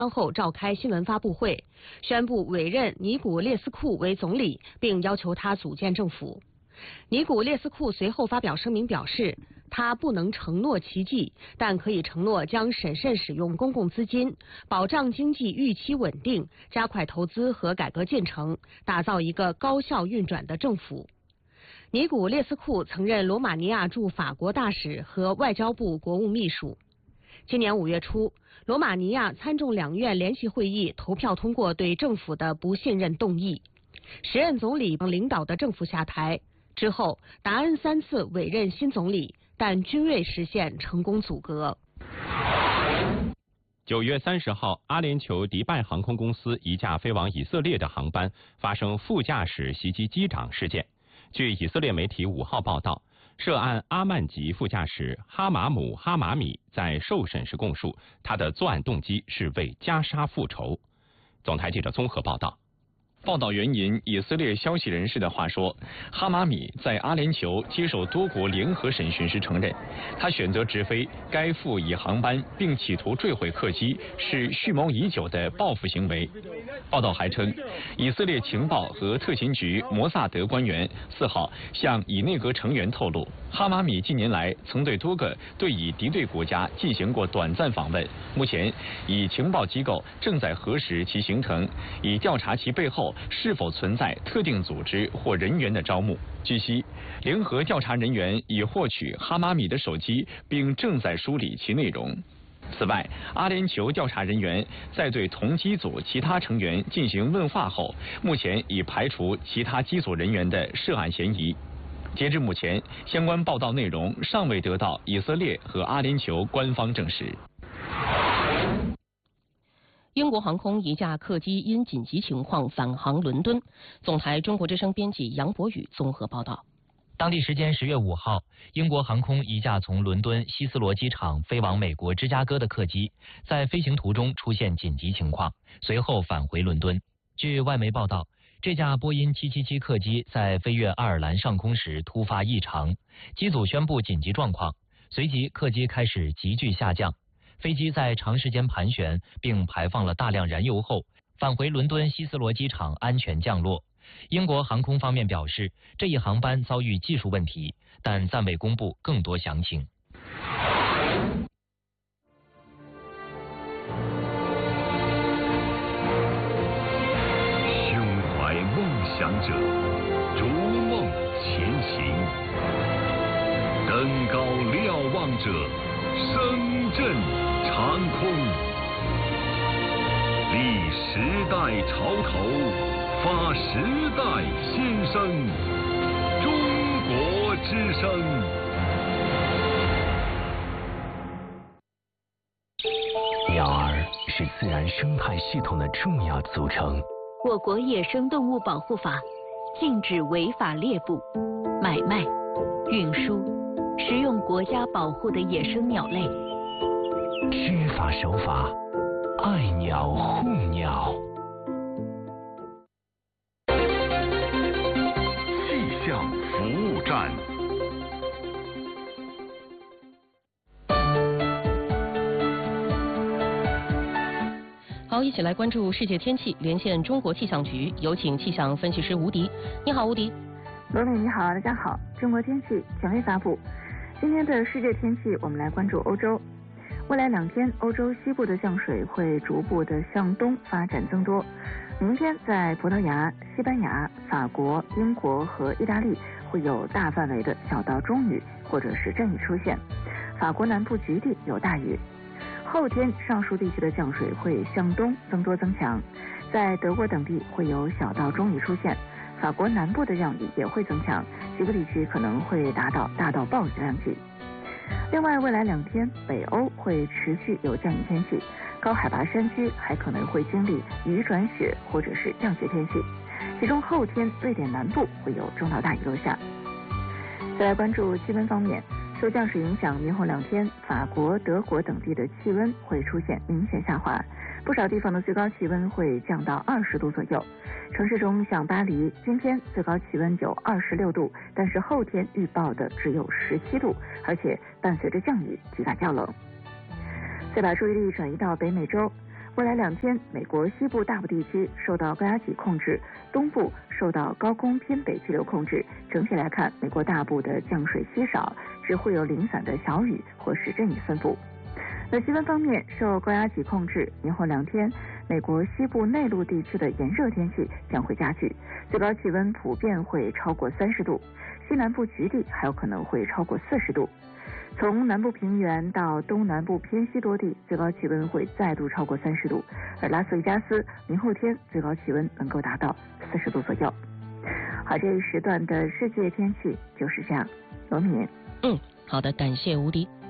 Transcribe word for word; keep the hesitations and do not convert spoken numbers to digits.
后召开新闻发布会，宣布委任尼古列斯库为总理，并要求他组建政府。尼古列斯库随后发表声明表示，他不能承诺奇迹，但可以承诺将审慎使用公共资金，保障经济预期稳定，加快投资和改革进程，打造一个高效运转的政府。尼古列斯库曾任罗马尼亚驻法国大使和外交部国务秘书。今年五月初，罗马尼亚参众两院联席会议投票通过对政府的不信任动议，时任总理领导的政府下台。之后，达恩三次委任新总理，但均未实现成功阻隔。 九月三十号，阿联酋迪拜航空公司一架飞往以色列的航班发生副驾驶袭击机长事件。据以色列媒体五号报道，涉案阿曼籍副驾驶哈马姆·哈马米在受审时供述，他的作案动机是为加沙复仇。总台记者综合报道。 报道援引以色列消息人士的话说，哈马米在阿联酋接受多国联合审讯时承认，他选择直飞该副乙航班并企图坠毁客机是蓄谋已久的报复行为。报道还称，以色列情报和特勤局摩萨德官员四号向以内阁成员透露，哈马米近年来曾对多个对以敌对国家进行过短暂访问，目前以情报机构正在核实其行程，以调查其背后是否存在特定组织或人员的招募。据悉，联合调查人员已获取哈马米的手机，并正在梳理其内容。此外，阿联酋调查人员在对同机组其他成员进行问话后，目前已排除其他机组人员的涉案嫌疑。截至目前，相关报道内容尚未得到以色列和阿联酋官方证实。 英国航空一架客机因紧急情况返航伦敦。总台中国之声编辑杨博宇综合报道。 当地时间十月五号，英国航空一架从伦敦希斯罗机场飞往美国芝加哥的客机，在飞行途中出现紧急情况，随后返回伦敦。据外媒报道，这架波音七七七客机在飞越爱尔兰上空时突发异常，机组宣布紧急状况，随即客机开始急剧下降。飞机在长时间盘旋并排放了大量燃油后，返回伦敦希斯罗机场安全降落。英国航空方面表示，这一航班遭遇技术问题，但暂未公布更多详情。 胸怀梦想者，逐梦前行；登高瞭望者，声震长空。立时代潮头，发时代新声。中国之声。 鸟儿是自然生态系统的重要组成。 我国野生动物保护法禁止违法猎捕、买卖、运输、食用国家保护的野生鸟类。 知法守法，爱鸟护鸟。 气象服务站。 好，一起来关注世界天气，连线中国气象局，有请气象分析师吴迪。你好，吴迪。 罗美你好，大家好。中国天气权威发布，今天的世界天气，我们来关注欧洲。未来两天，欧洲西部的降水会逐步的向东发展增多。明天在葡萄牙、西班牙、法国、英国和意大利会有大范围的小到中雨或者是阵雨出现，法国南部局地有大雨。后天上述地区的降水会向东增多增强，在德国等地会有小到中雨出现，法国南部的降雨也会增强，几个地区可能会达到大到暴雨量级。另外，未来两天北欧会持续有降雨天气，高海拔山区还可能会经历雨转雪或者是降雪天气，其中后天瑞典南部会有中到大雨落下。再来关注气温方面，受降水影响，明后两天法国、德国等地的气温会出现明显下滑，不少地方的最高气温会降到二十度左右。城市中像巴黎，今天最高气温有二十六度，但是后天预报的只有十七度，而且伴随着降雨，体感较冷。再把注意力转移到北美洲，未未来两天，美国西部大部地区受到高压脊控制，东部受到高空偏北气流控制。整体来看，美国大部的降水稀少，只会有零散的小雨或是阵雨分布。那气温方面，受高压脊控制，明后两天，美国西部内陆地区的炎热天气将会加剧，最高气温普遍会超过三十度，西南部局地还有可能会超过四十度。从南部平原到东南部偏西多地，最高气温会再度超过三十度，而拉斯维加斯明后天最高气温能够达到四十度左右。好，这一时段的世界天气就是这样。罗敏， 嗯，好的，感谢吴迪。